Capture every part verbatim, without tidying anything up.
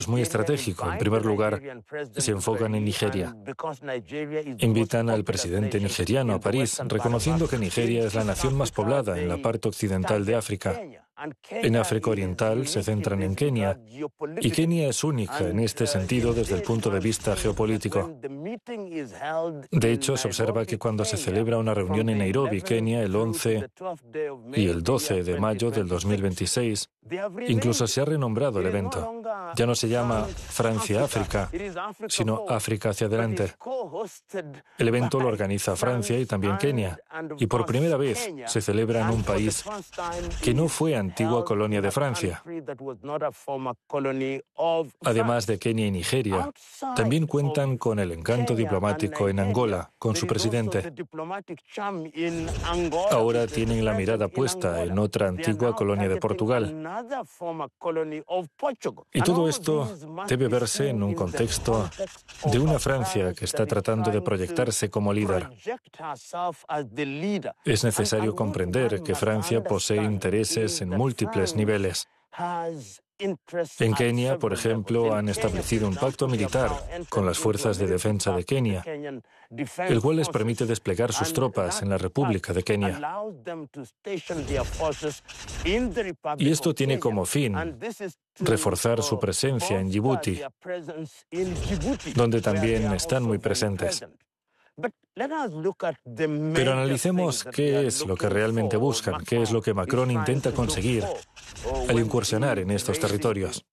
Es muy estratégico. En primer lugar, se enfocan en Nigeria. Invitan al presidente nigeriano a París, reconociendo que Nigeria es la nación más poblada en la parte occidental de África. En África Oriental se centran en Kenia, y Kenia es única en este sentido desde el punto de vista geopolítico. De hecho, se observa que cuando se celebra una reunión en Nairobi, Kenia, el once y el doce de mayo del dos mil veintiséis, incluso se ha renombrado el evento. Ya no se llama Francia-África, sino África hacia adelante. El evento lo organiza Francia y también Kenia, y por primera vez se celebra en un país que no fue antigua colonia de Francia. Además de Kenia y Nigeria, también cuentan con el encanto diplomático en Angola, con su presidente. Ahora tienen la mirada puesta en otra antigua colonia de Portugal. Y todo esto debe verse en un contexto de una Francia que está tratando de proyectarse como líder. Es necesario comprender que Francia posee intereses en múltiples niveles. En Kenia, por ejemplo, han establecido un pacto militar con las fuerzas de defensa de Kenia, el cual les permite desplegar sus tropas en la República de Kenia. Y esto tiene como fin reforzar su presencia en Djibouti, donde también están muy presentes. Pero analicemos qué es lo que realmente buscan, qué es lo que Macron intenta conseguir al incursionar en estos territorios.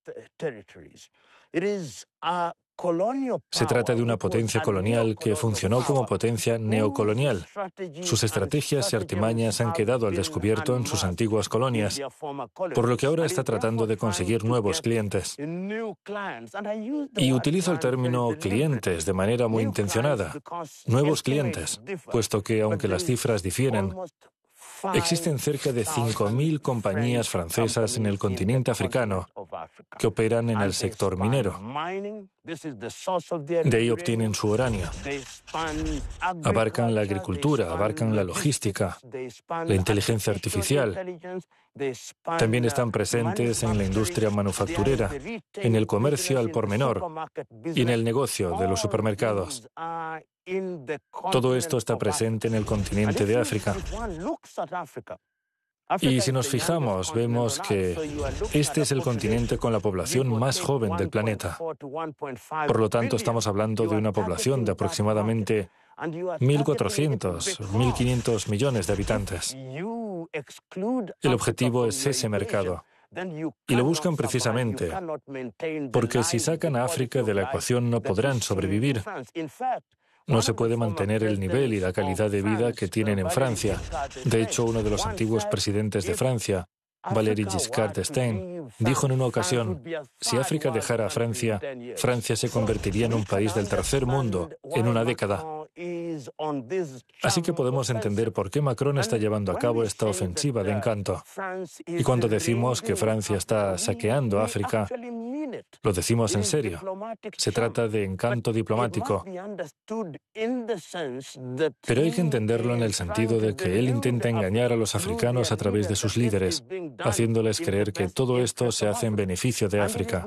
Se trata de una potencia colonial que funcionó como potencia neocolonial. Sus estrategias y artimañas han quedado al descubierto en sus antiguas colonias, por lo que ahora está tratando de conseguir nuevos clientes. Y utilizo el término clientes de manera muy intencionada. Nuevos clientes, puesto que, aunque las cifras difieren, existen cerca de cinco mil compañías francesas en el continente africano que operan en el sector minero. De ahí obtienen su uranio. Abarcan la agricultura, abarcan la logística, la inteligencia artificial. También están presentes en la industria manufacturera, en el comercio al por menor y en el negocio de los supermercados. Todo esto está presente en el continente de África. Y si nos fijamos, vemos que este es el continente con la población más joven del planeta. Por lo tanto, estamos hablando de una población de aproximadamente mil cuatrocientos, mil quinientos millones de habitantes. El objetivo es ese mercado. Y lo buscan precisamente porque si sacan a África de la ecuación no podrán sobrevivir. No se puede mantener el nivel y la calidad de vida que tienen en Francia. De hecho, uno de los antiguos presidentes de Francia, Valéry Giscard d'Estaing, dijo en una ocasión, si África dejara a Francia, Francia se convertiría en un país del tercer mundo en una década. Así que podemos entender por qué Macron está llevando a cabo esta ofensiva de encanto. Y cuando decimos que Francia está saqueando África, lo decimos en serio. Se trata de encanto diplomático. Pero hay que entenderlo en el sentido de que él intenta engañar a los africanos a través de sus líderes, haciéndoles creer que todo esto se hace en beneficio de África.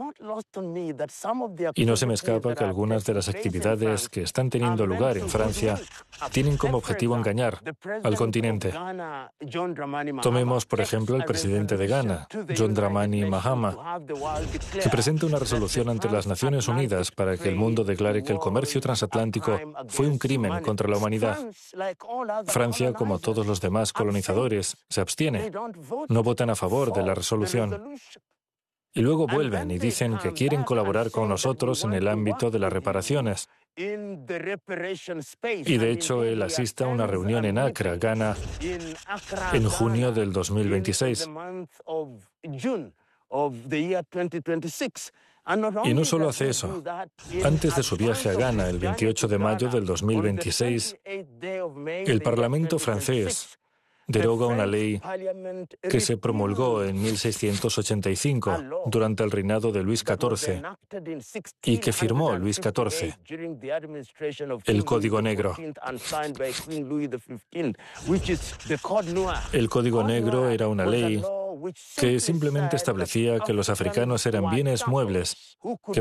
Y no se me escapa que algunas de las actividades que están teniendo lugar en Francia tienen como objetivo engañar al continente. Tomemos, por ejemplo, el presidente de Ghana, John Dramani Mahama, que presenta una resolución ante las Naciones Unidas para que el mundo declare que el comercio transatlántico fue un crimen contra la humanidad. Francia, como todos los demás colonizadores, se abstiene. No votan a favor de la resolución. Y luego vuelven y dicen que quieren colaborar con nosotros en el ámbito de las reparaciones. Y de hecho, él asiste a una reunión en Accra, Ghana, en junio del dos mil veintiséis. Y no solo hace eso. Antes de su viaje a Ghana, el veintiocho de mayo del dos mil veintiséis, el Parlamento francés deroga una ley que se promulgó en mil seiscientos ochenta y cinco durante el reinado de Luis catorce y que firmó Luis catorce, el Código Negro. El Código Negro era una ley que simplemente establecía que los africanos eran bienes muebles, que